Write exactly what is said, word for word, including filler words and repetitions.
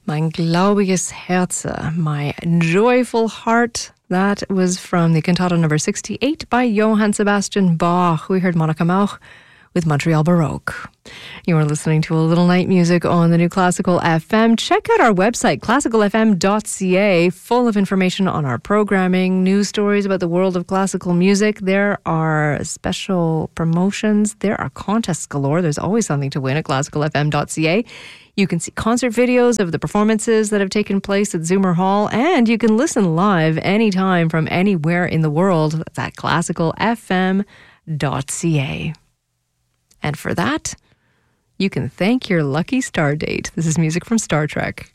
Mein glaubiges Herze, My Joyful Heart. That was from the cantata number sixty-eight by Johann Sebastian Bach. We heard Monica Mauch with Montreal Baroque. You are listening to a little night music on the New Classical F M. Check out our website, classical f m dot c a, full of information on our programming, news stories about the world of classical music. There are special promotions. There are contests galore. There's always something to win at classical f m dot c a. You can see concert videos of the performances that have taken place at Zoomer Hall, and you can listen live anytime from anywhere in the world. That's at classical f m dot c a. And for that, you can thank your lucky star date. This is music from Star Trek.